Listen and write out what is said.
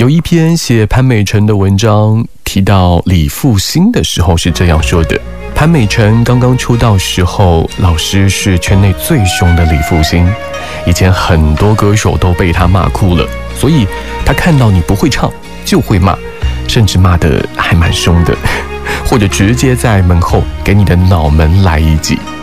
有一篇写潘美辰的文章提到李复兴的时候是这样说的：潘美辰刚刚出道时候，老师是圈内最凶的李复兴，以前很多歌手都被他骂哭了，所以他看到你不会唱就会骂，甚至骂得还蛮凶的，或者直接在门后给你的脑门来一记。